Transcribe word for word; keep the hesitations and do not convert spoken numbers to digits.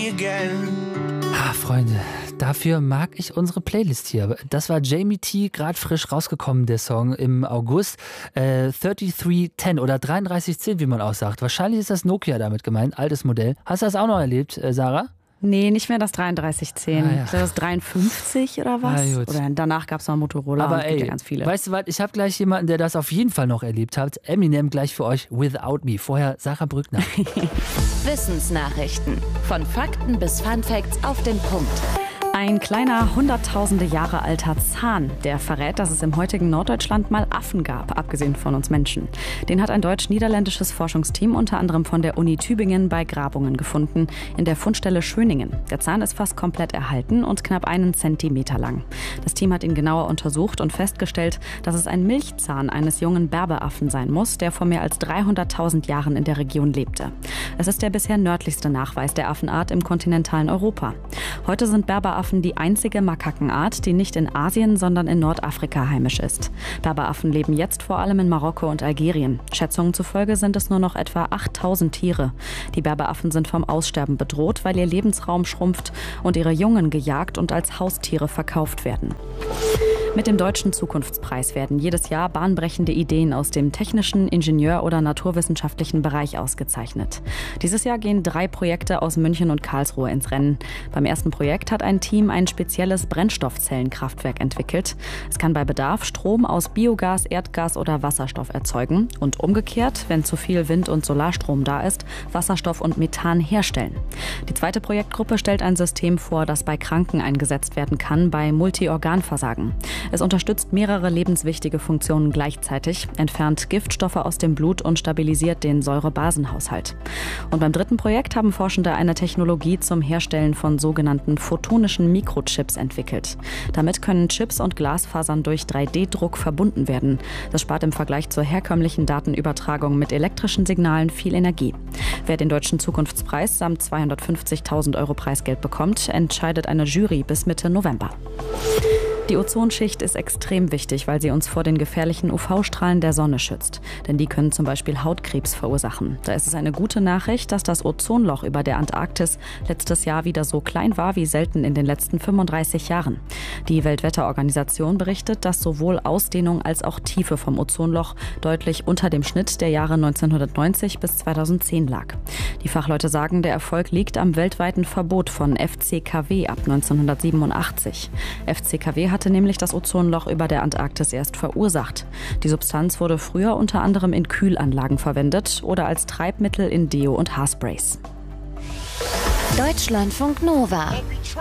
me again. Ah, Freunde, dafür mag ich unsere Playlist hier. Das war Jamie T, gerade frisch rausgekommen, der Song im August. Äh, dreiunddreißig zehn oder dreiunddreißig zehn, wie man auch sagt. Wahrscheinlich ist das Nokia damit gemeint, altes Modell. Hast du das auch noch erlebt, äh, Sarah? Nee, nicht mehr das dreiunddreißig zehn. Ah, ja. Ich glaube, das dreiundfünfzig oder was? Ah, gut. Oder danach gab es noch Motorola. Aber und gibt ey, ja ganz viele. Weißt du was, ich habe gleich jemanden, der das auf jeden Fall noch erlebt hat. Eminem gleich für euch, Without Me. Vorher Sarah Brückner. Wissensnachrichten. Von Fakten bis Funfacts auf den Punkt. Ein kleiner, hunderttausende Jahre alter Zahn, der verrät, dass es im heutigen Norddeutschland mal Affen gab, abgesehen von uns Menschen. Den hat ein deutsch-niederländisches Forschungsteam unter anderem von der Uni Tübingen bei Grabungen gefunden, in der Fundstelle Schöningen. Der Zahn ist fast komplett erhalten und knapp einen Zentimeter lang. Das Team hat ihn genauer untersucht und festgestellt, dass es ein Milchzahn eines jungen Berberaffen sein muss, der vor mehr als dreihunderttausend Jahren in der Region lebte. Es ist der bisher nördlichste Nachweis der Affenart im kontinentalen Europa. Heute sind Berberaffen die einzige Makakenart, die nicht in Asien, sondern in Nordafrika heimisch ist. Berberaffen leben jetzt vor allem in Marokko und Algerien. Schätzungen zufolge sind es nur noch etwa achttausend Tiere. Die Berberaffen sind vom Aussterben bedroht, weil ihr Lebensraum schrumpft und ihre Jungen gejagt und als Haustiere verkauft werden. Mit dem Deutschen Zukunftspreis werden jedes Jahr bahnbrechende Ideen aus dem technischen, Ingenieur- oder naturwissenschaftlichen Bereich ausgezeichnet. Dieses Jahr gehen drei Projekte aus München und Karlsruhe ins Rennen. Beim ersten Projekt hat ein Team ein spezielles Brennstoffzellenkraftwerk entwickelt. Es kann bei Bedarf Strom aus Biogas, Erdgas oder Wasserstoff erzeugen und umgekehrt, wenn zu viel Wind- und Solarstrom da ist, Wasserstoff und Methan herstellen. Die zweite Projektgruppe stellt ein System vor, das bei Kranken eingesetzt werden kann, bei Multiorganversagen. Es unterstützt mehrere lebenswichtige Funktionen gleichzeitig, entfernt Giftstoffe aus dem Blut und stabilisiert den Säurebasenhaushalt. Und beim dritten Projekt haben Forschende eine Technologie zum Herstellen von sogenannten photonischen Mikrochips entwickelt. Damit können Chips und Glasfasern durch drei D Druck verbunden werden. Das spart im Vergleich zur herkömmlichen Datenübertragung mit elektrischen Signalen viel Energie. Wer den Deutschen Zukunftspreis samt zweihundertfünfzigtausend Euro Preisgeld bekommt, entscheidet eine Jury bis Mitte November. Die Ozonschicht ist extrem wichtig, weil sie uns vor den gefährlichen U V-Strahlen der Sonne schützt. Denn die können zum Beispiel Hautkrebs verursachen. Da ist es eine gute Nachricht, dass das Ozonloch über der Antarktis letztes Jahr wieder so klein war wie selten in den letzten fünfunddreißig Jahren. Die Weltwetterorganisation berichtet, dass sowohl Ausdehnung als auch Tiefe vom Ozonloch deutlich unter dem Schnitt der Jahre neunzehnhundertneunzig bis zweitausendzehn lag. Die Fachleute sagen, der Erfolg liegt am weltweiten Verbot von F C K W ab neunzehnhundertsiebenundachtzig. F C K W hatte nämlich das Ozonloch über der Antarktis erst verursacht. Die Substanz wurde früher unter anderem in Kühlanlagen verwendet oder als Treibmittel in Deo- und Haarsprays. Deutschlandfunk Nova.